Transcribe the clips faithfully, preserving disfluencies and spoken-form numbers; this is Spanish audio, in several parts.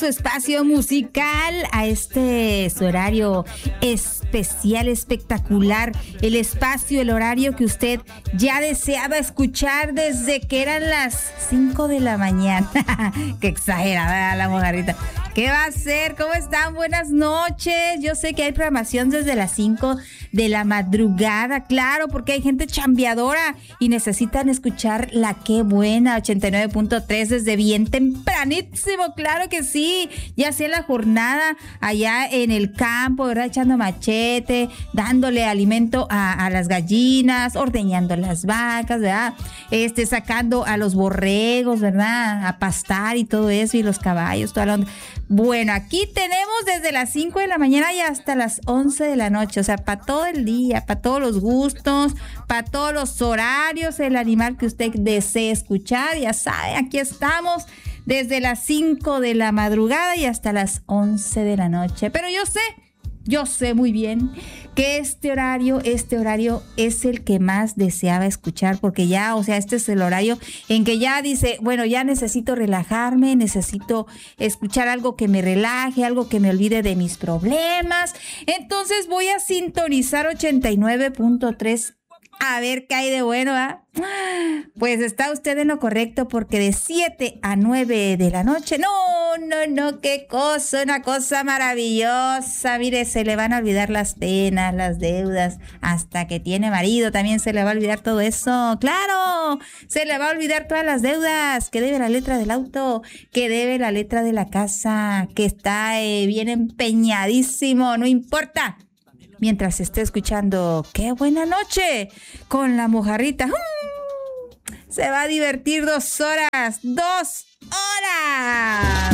tu espacio musical a este su horario especial, espectacular, el espacio, el horario que usted ya deseaba escuchar desde que eran las cinco de la mañana. Qué exagerada la mojarrita. ¿Qué va a hacer? ¿Cómo están? Buenas noches. Yo sé que hay programación desde las cinco de la madrugada, claro, porque hay gente chambeadora y necesitan escuchar la Qué Buena ochenta y nueve punto tres desde bien tempranísimo, claro que sí, ya sea la jornada allá en el campo, ¿verdad? Echando machete, dándole alimento a, a las gallinas, ordeñando las vacas, ¿verdad? Este, sacando a los borregos, ¿verdad? A pastar y todo eso, y los caballos, toda la onda. Bueno, aquí tenemos desde las cinco de la mañana y hasta las once de la noche, o sea, para todo el día, para todos los gustos, para todos los horarios, el animal que usted desee escuchar, ya sabe, aquí estamos desde las cinco de la madrugada y hasta las once de la noche. Pero yo sé, yo sé muy bien que este horario, este horario es el que más deseaba escuchar, porque ya, o sea, este es el horario en que ya dice, bueno, ya necesito relajarme, necesito escuchar algo que me relaje, algo que me olvide de mis problemas. Entonces voy a sintonizar ochenta y nueve punto tres a ver qué hay de bueno, ¿ah? Pues está usted en lo correcto, porque de siete a nueve de la noche, no, no, no, qué cosa, una cosa maravillosa. Mire, se le van a olvidar las penas, las deudas, hasta que tiene marido también se le va a olvidar todo eso. ¡Claro! Se le va a olvidar todas las deudas, que debe la letra del auto, que debe la letra de la casa, que está eh, bien empeñadísimo, no importa. Mientras esté escuchando Qué Buena Noche con la mojarrita, se va a divertir dos horas, dos horas.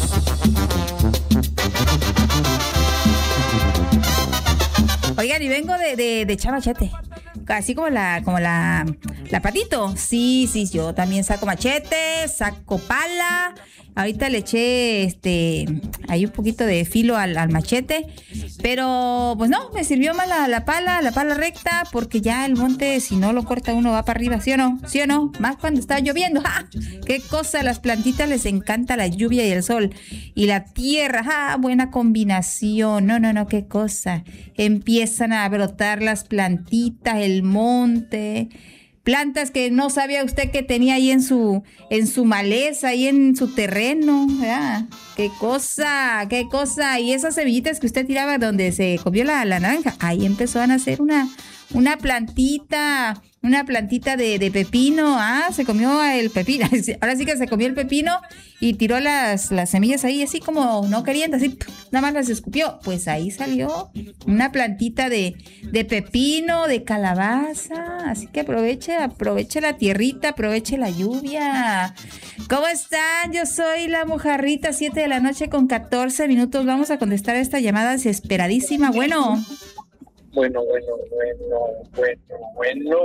Oigan, y vengo de, de, de echar machete, así como la, como la, la Patito. Sí, sí, yo también saco machete, saco pala. Ahorita le eché este ahí un poquito de filo al, al machete, pero pues no, me sirvió más la, la pala, la pala recta, porque ya el monte, si no lo corta uno, va para arriba, ¿sí o no? ¿Sí o no? Más cuando está lloviendo. ¡Ja! ¡Qué cosa! A las plantitas les encanta la lluvia y el sol. Y la tierra, ¡ja! Buena combinación. No, no, no, qué cosa. Empiezan a brotar las plantitas, el monte. Plantas que no sabía usted que tenía ahí en su en su maleza, ahí en su terreno, ¿verdad? ¡Qué cosa! ¡Qué cosa! Y esas semillitas que usted tiraba donde se comió la, la naranja, ahí empezó a nacer una, una plantita, una plantita de, de pepino. Ah, se comió el pepino. Ahora sí que se comió el pepino y tiró las, las semillas ahí, así como no queriendo, así, nada más las escupió. Pues ahí salió una plantita de, de pepino, de calabaza. Así que aproveche, aproveche la tierrita, aproveche la lluvia. ¿Cómo están? Yo soy la mojarrita, siete de la noche con catorce minutos. Vamos a contestar esta llamada desesperadísima. Bueno. Bueno, bueno, bueno, bueno, bueno.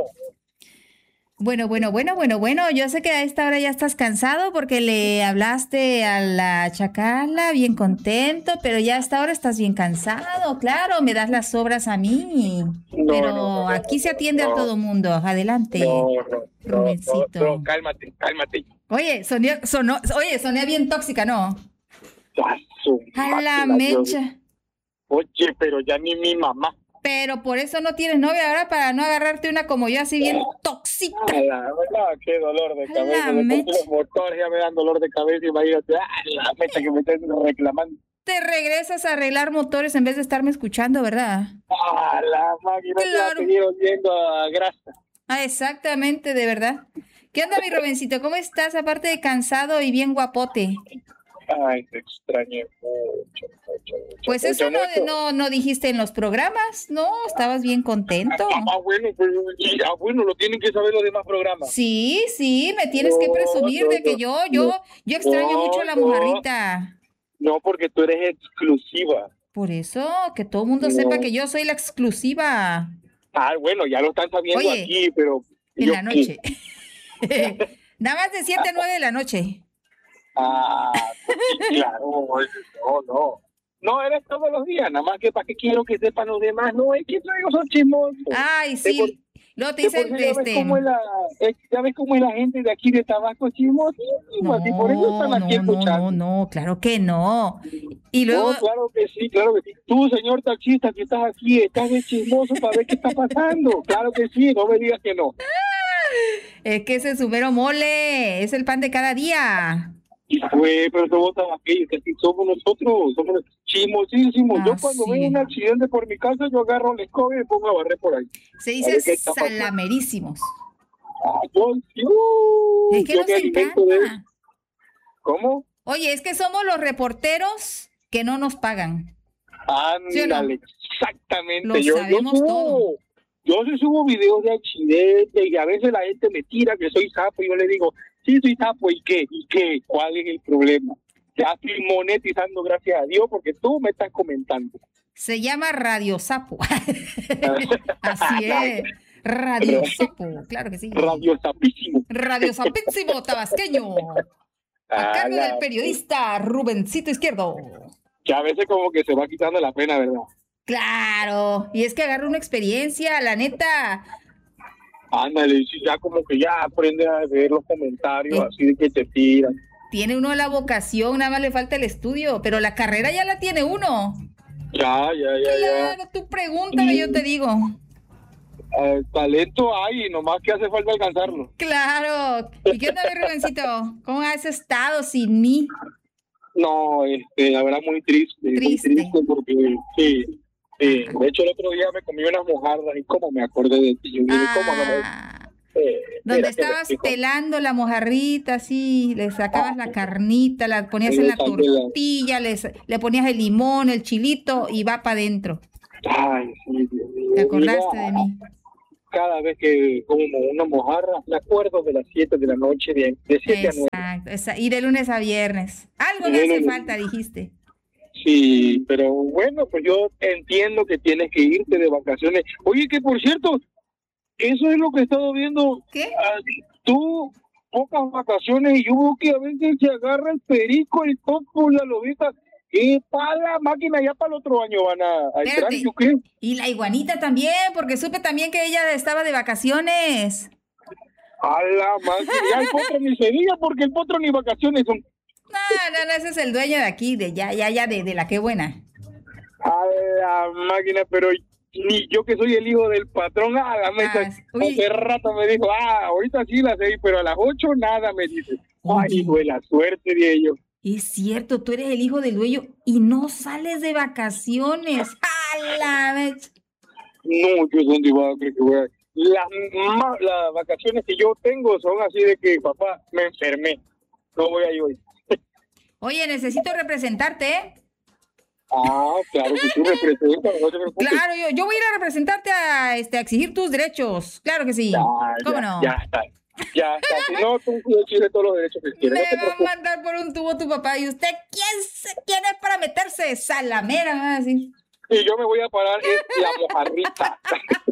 Bueno, bueno, bueno, bueno, bueno, yo sé que a esta hora ya estás cansado porque le hablaste a la chacala bien contento, pero ya a esta hora estás bien cansado, claro, me das las obras a mí, No, pero no, no, aquí no, se atiende no, a todo mundo, adelante, no, no, Rubencito. no, no, no, cálmate, cálmate. Oye, sonía, sonó, oye, sonía bien tóxica, ¿no? A su A la máquina, Dios. mecha. Oye, pero ya ni mi mamá. Pero por eso no tienes novia ahora, para no agarrarte una como yo, así bien tóxica. A la verdad, qué dolor de A cabeza. la De mecha. pronto los motores ya me dan dolor de cabeza, imagínate. Ah, la mecha que me están reclamando. Te regresas a arreglar motores en vez de estarme escuchando, ¿verdad? Ah, la máquina Claro. la seguir oliendo a grasa. Ah, exactamente, de verdad. ¿Qué onda, mi Rubencito? ¿Cómo estás? Aparte de cansado y bien guapote. Ay, te extrañé mucho, mucho, mucho. Pues mucho, eso no, mucho. no, no dijiste en los programas, ¿no? Estabas bien contento. Ah, bueno, pues, y, ah, bueno, lo tienen que saber los demás programas. Sí, sí, me tienes que No, presumir no, de que no, yo, yo, no, yo extraño no, mucho a la no. mojarrita. No, porque tú eres exclusiva. Por eso, que todo el mundo No. sepa que yo soy la exclusiva Ah, bueno, ya lo están sabiendo Oye, aquí, pero... en yo la qué. noche. Nada más de siete a nueve de la noche. Ah, pues sí, claro, no, no. No, eres todos los días, nada más que para que quiero que sepan los demás. No, es que ellos son chismosos. Ay, Es por- sí. Luego te Que por dicen, eso ya ves este... cómo es la, eh, ya ves cómo es la gente de aquí de Tabasco chismosísimas, y por eso están No, aquí no, no, escuchando. no, no, claro que no. Y luego, No, claro que sí, claro que sí. Tú, señor taxista, que estás aquí, estás de chismoso para ver qué está pasando. Claro que sí, no me digas que no. es que ese es su mero mole, es el pan de cada día. Y fue, pero somos tabaqueños, que así somos nosotros, somos chismosísimos. Yo cuando veo un Así. accidente por mi casa, yo agarro la escoba y me pongo a barrer por ahí. Se A dice ver qué está pasando. salamerísimos. Ah, yo, sí, uh, Es que yo nos me alimento de eso. encanta. ¿Cómo? Oye, es que somos los reporteros que no nos pagan. ¿Sí o no? Ándale, exactamente. Lo yo, yo sabemos subo, todo. yo sí subo videos de accidentes y a veces la gente me tira que soy sapo y yo le digo, sí, soy sapo, ¿y qué? ¿Y qué? ¿Cuál es el problema? Ya estoy monetizando, gracias a Dios, porque tú me estás comentando. Se llama Radio Sapo. Así es. Radio Sapo, claro que sí. Radio sapísimo. Radio Sapísimo tabasqueño. A cargo del periodista Rubencito Izquierdo. Que a veces como que se va quitando la pena, ¿verdad? Claro, y es que agarra una experiencia, la neta. Ándale, si ya como que ya aprende a ver los comentarios Eh. así de que te tiran. Tiene uno la vocación, nada más le falta el estudio, pero la carrera ya la tiene uno. Ya, ya, ya, Claro, ya. tú pregúntame, yo te digo. Uh, talento hay, nomás que hace falta alcanzarlo. Claro. ¿Y qué onda, mi Rubencito? ¿Cómo has estado sin mí? No, este, la verdad muy triste, Triste. muy triste porque sí, sí. De hecho el otro día me comí unas mojarras y como me acordé de ti, yo dije, ¿cómo no me... Ah, Eh, donde mira, ¿qué le estabas explico? pelando la mojarrita, así, le sacabas la carnita, la ponías en la tortilla, le, le ponías el limón, el chilito y va para adentro. Ay, sí, Dios mío. ¿Te acordaste Mira, de mí? cada vez que como una mojarra, me acuerdo de las siete de la noche, de, de siete a nueve. Exacto, esa- y de lunes a viernes. Algo Y me de hace lunes. falta, dijiste. Sí, pero bueno, pues yo entiendo que tienes que irte de vacaciones. Oye, que por cierto, eso es lo que he estado viendo. ¿Qué? Ah, tú, pocas vacaciones, y yo veo que a veces se agarra el perico, el topo, la lobita, y para la máquina ya para el otro año van a, a entrar, Espérate. yo creo. Y la iguanita también, porque supe también que ella estaba de vacaciones. A la máquina, ya el potro ni se diga, porque el potro ni vacaciones son. No, no, no, ese es el dueño de aquí, de ya, ya, ya, de, de la que buena. A la máquina, pero ni yo que soy el hijo del patrón, a la mesa, Ah, uy. hace rato me dijo, ah, ahorita sí las seis, pero a las ocho nada, me dice. Ay, Oye. hijo de la suerte de ellos. Es cierto, tú eres el hijo del dueño y no sales de vacaciones. ¡A la vez! No, yo dónde iba a creer que voy a... Las, ma- las vacaciones que yo tengo son así de que, papá, me enfermé, no voy a ir hoy. Oye, necesito representarte, ¿eh? Ah, claro que tú representas, no te preocupes. Claro, yo, yo voy a ir a representarte a, este, a exigir tus derechos. Claro que sí. Ya, ¿Cómo ya, no? ya está, ya está. Si no, tú tienes todos los derechos que Me quieres, no te va a preocupes. mandar por un tubo tu papá. ¿Y usted quién, se- quién es para meterse? Salamera, me va a decir. Y yo me voy a parar en la mojarrita.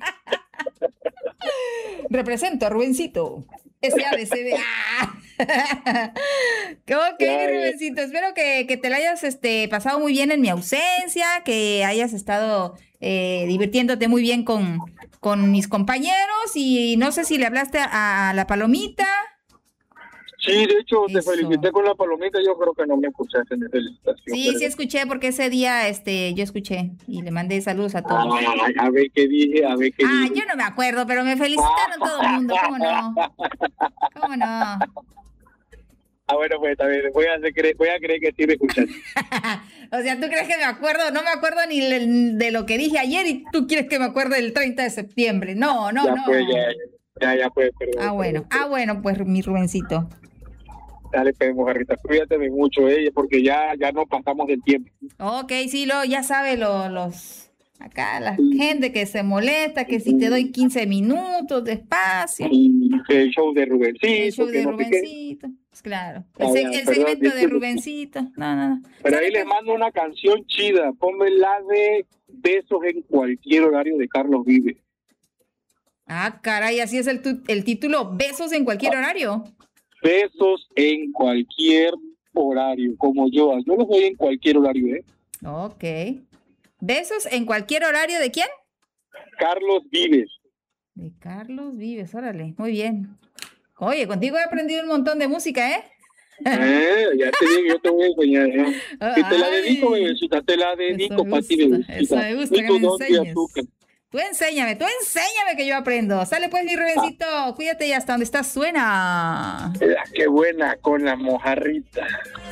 Represento a Rubencito. S A D C B. ¡Ah! Ok, Ya, ya. Rubencito. Espero que, que te la hayas este, pasado muy bien en mi ausencia, que hayas estado eh, divirtiéndote muy bien con, con mis compañeros y no sé si le hablaste a, a la palomita. Sí, de hecho, te Eso. felicité con la palomita, yo creo que no me escuchaste en la felicitación. Sí, pero- sí escuché porque ese día este, yo escuché y le mandé saludos a todos. Ay, a ver qué dije, a ver qué Ah, dije. yo no me acuerdo, pero me felicitaron todo el mundo, ¿cómo no? ¿Cómo no? Ah, bueno, pues está bien, voy a, hacer cre- voy a creer que sí me escuchaste. O sea, ¿tú crees que me acuerdo? No me acuerdo ni le- de lo que dije ayer y tú quieres que me acuerde del treinta de septiembre. No, no, ya no. pues, ya, ya, ya pues, perdón. Ah, bueno, perdón. ah, bueno, pues mi Rubencito. Dale, pues, mojarrita, cuídate de mucho, eh, porque ya, ya no pasamos del tiempo. Ok, sí, lo, ya sabe lo- los... Acá la gente que se molesta, que si te doy quince minutos de espacio. Y el show de Rubencito. El show que de no sé qué. Rubencito. Pues claro. El, Ah, se- ya, el perdón, segmento de disculpe. Rubencito. No, no, no. Pero ahí les mando una canción chida, ponme la de Besos en cualquier horario de Carlos Vives. Ah, caray, así es el, tu- el título. Besos en cualquier horario. Besos en cualquier horario, como yo. Yo los doy en cualquier horario, ¿eh? Ok. Besos en cualquier horario de quién? Carlos Vives. De Carlos Vives, órale, muy bien. Oye, contigo he aprendido un montón de música, ¿eh? Eh, ya te digo, yo te voy a enseñar. ¿eh? Y te la dedico, bebecita, te la dedico para ti, bebecita. Eso me gusta, que me enseñes. Tú enséñame, tú enséñame que yo aprendo. Sale pues, mi Rubencito, ah. Cuídate y hasta donde estás suena. La que buena con la mojarrita.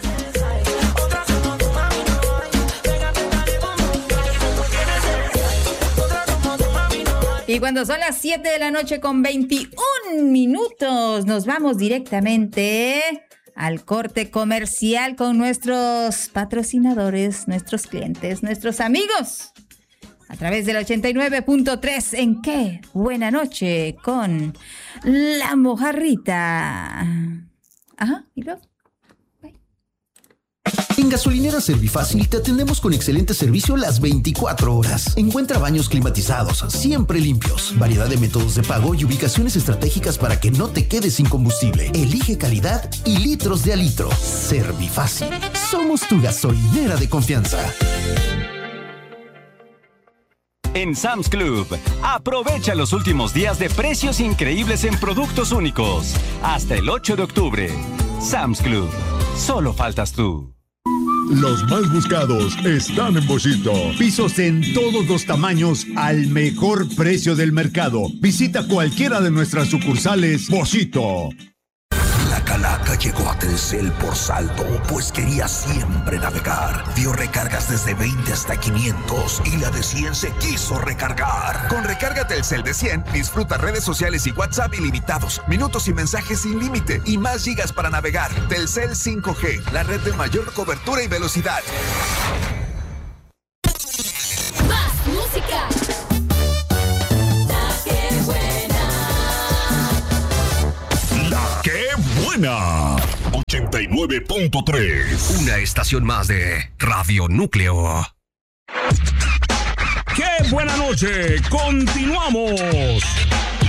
Y cuando son las siete de la noche con veintiún minutos, nos vamos directamente al corte comercial con nuestros patrocinadores, nuestros clientes, nuestros amigos. A través del ochenta y nueve punto tres en Qué Buena Noche con La Mojarrita. Ajá, y luego. En Gasolinera Servifácil te atendemos con excelente servicio las veinticuatro horas. Encuentra baños climatizados, siempre limpios, variedad de métodos de pago y ubicaciones estratégicas para que no te quedes sin combustible. Elige calidad y litros de a litro. Servifácil. Somos tu gasolinera de confianza. En Sam's Club, aprovecha los últimos días de precios increíbles en productos únicos. Hasta el ocho de octubre. Sam's Club. Solo faltas tú. Los más buscados están en Boschito. Pisos en todos los tamaños al mejor precio del mercado. Visita cualquiera de nuestras sucursales Boschito. La calaca llegó a Telcel por saldo, pues quería siempre navegar. Dio recargas desde veinte hasta quinientos y la de cien se quiso recargar. Con recarga Telcel de cien, disfruta redes sociales y WhatsApp ilimitados, minutos y mensajes sin límite y más gigas para navegar. Telcel cinco G, la red de mayor cobertura y velocidad. Más música. ochenta y nueve punto tres. Una estación más de Radio Núcleo. ¡Qué buena noche! ¡Continuamos!